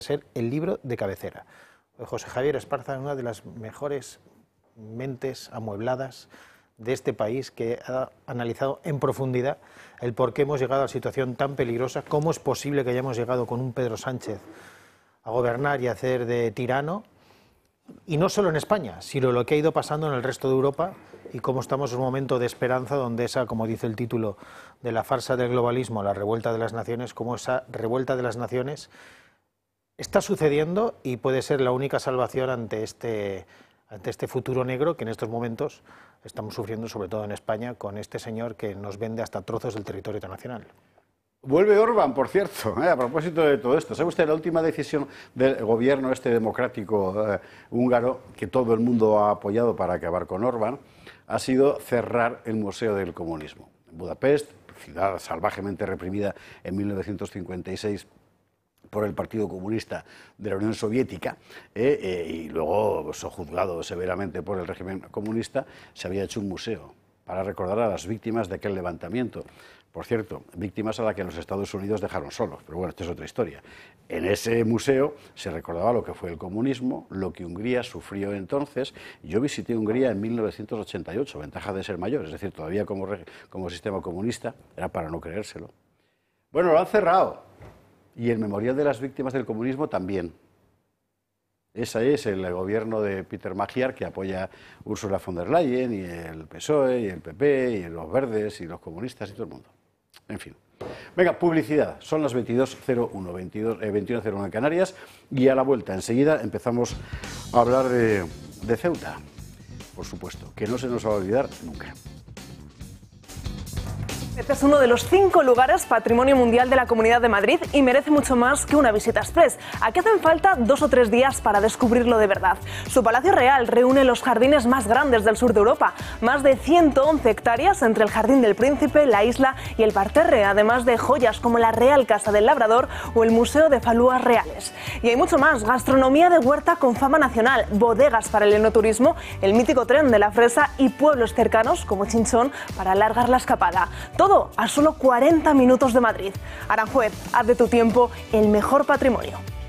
ser el libro de cabecera. José Javier Esparza es una de las mejores mentes amuebladas de este país, que ha analizado en profundidad el por qué hemos llegado a la situación tan peligrosa, cómo es posible que hayamos llegado con un Pedro Sánchez a gobernar y a hacer de tirano, y no solo en España, sino lo que ha ido pasando en el resto de Europa, y cómo estamos en un momento de esperanza donde esa, como dice el título de la farsa del globalismo, la revuelta de las naciones, como esa revuelta de las naciones está sucediendo y puede ser la única salvación ante este futuro negro que en estos momentos estamos sufriendo, sobre todo en España, con este señor que nos vende hasta trozos del territorio internacional. Vuelve Orbán, por cierto, a propósito de todo esto. ¿Sabe usted la última decisión del gobierno democrático húngaro, que todo el mundo ha apoyado para acabar con Orbán, ha sido cerrar el Museo del Comunismo? En Budapest, ciudad salvajemente reprimida en 1956 por el Partido Comunista de la Unión Soviética, y luego sojuzgado severamente por el régimen comunista, se había hecho un museo para recordar a las víctimas de aquel levantamiento. Por cierto, víctimas a las que los Estados Unidos dejaron solos, pero bueno, esta es otra historia. En ese museo se recordaba lo que fue el comunismo, lo que Hungría sufrió entonces. Yo visité Hungría en 1988, ventaja de ser mayor, es decir, todavía como sistema comunista, era para no creérselo. Bueno, lo han cerrado, y el memorial de las víctimas del comunismo también. Ese es el gobierno de Peter Magyar, que apoya Ursula von der Leyen, y el PSOE, y el PP, y los verdes, y los comunistas, y todo el mundo. En fin. Venga, publicidad. Son las 22:01, 21:01 en Canarias, y a la vuelta, enseguida, empezamos a hablar de Ceuta. Por supuesto, que no se nos va a olvidar nunca. Este es uno de los 5 lugares Patrimonio Mundial de la Comunidad de Madrid y merece mucho más que una visita express. Aquí hacen falta 2 o 3 días para descubrirlo de verdad. Su Palacio Real reúne los jardines más grandes del sur de Europa, más de 111 hectáreas entre el Jardín del Príncipe, la isla y el parterre, además de joyas como la Real Casa del Labrador o el Museo de Falúas Reales. Y hay mucho más: gastronomía de huerta con fama nacional, bodegas para el enoturismo, el mítico tren de la fresa y pueblos cercanos como Chinchón para alargar la escapada. Todo a solo 40 minutos de Madrid. Aranjuez, haz de tu tiempo el mejor patrimonio.